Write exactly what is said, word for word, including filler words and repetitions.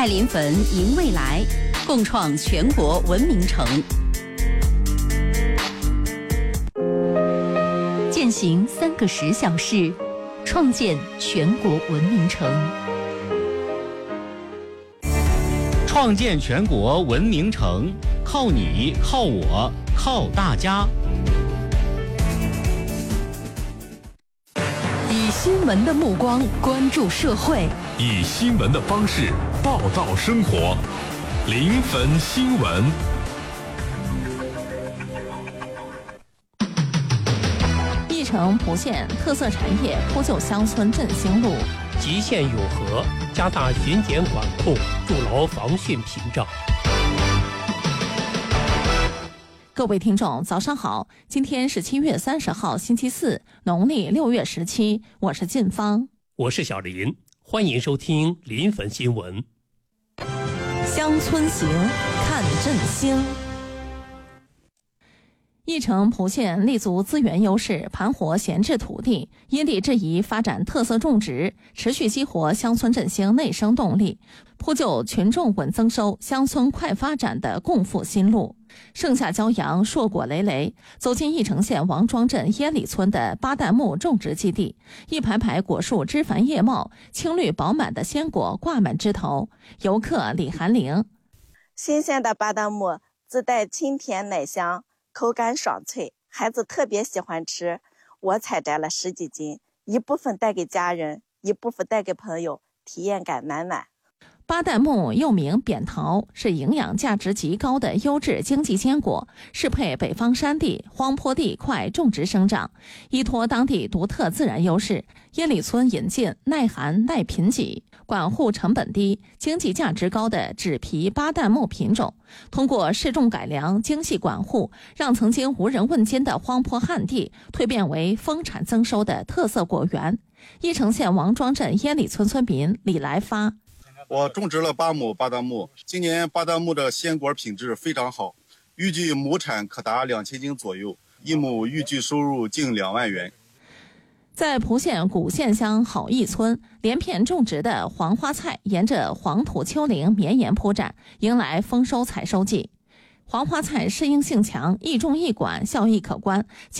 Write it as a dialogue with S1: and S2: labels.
S1: 爱临汾迎未来，共创全国文明城。践行三个十小时，创建全国文明城。
S2: 创建全国文明城，靠你，靠我，靠大家。
S1: 以新闻的目光关注社会，
S3: 以新闻的方式报道生活。临汾新闻。
S4: 义城蒲县特色产业铺就乡村振兴路，
S5: 极限有和，加大巡检管控，筑牢防汛屏障。
S4: 各位听众，早上好！今天是七月三十号，星期四，农历六月十七。我是晋芳，
S5: 我是小林，欢迎收听临汾新闻。
S4: 乡村行，看振兴。义城蒲县立足资源优势，盘活闲置土地，因地制宜发展特色种植，持续激活乡村振兴内生动力，铺就群众稳增收、乡村快发展的共富新路。盛夏骄阳，硕果累累。走进义城县王庄镇烟里村的巴旦木种植基地，一排排果树枝繁叶茂，青绿饱满的鲜果挂满枝头。游客李寒玲：
S6: 新鲜的巴旦木自带清甜奶香，口感爽脆，孩子特别喜欢吃。我采摘了十几斤，一部分带给家人，一部分带给朋友，体验感满满。
S4: 巴旦木又名扁桃，是营养价值极高的优质经济坚果，适配北方山地、荒坡地块种植生长。依托当地独特自然优势，烟里村引进耐寒耐贫瘠、管护成本低、经济价值高的纸皮巴旦木品种，通过适种改良、精细管护，让曾经无人问津的荒坡旱地蜕变为丰产增收的特色果园。义城县王庄镇烟里村村民李来发：
S7: 我种植了八亩巴旦木，今年巴旦木的鲜果品质非常好，预计亩产可达两千斤左右，一亩预计收入近两万元。
S4: 在蒲县古县乡好义村，连片种植的黄花菜沿着黄土丘陵绵延铺展，迎来丰收采收季。黄花菜适应性强，易种易管，效益可观。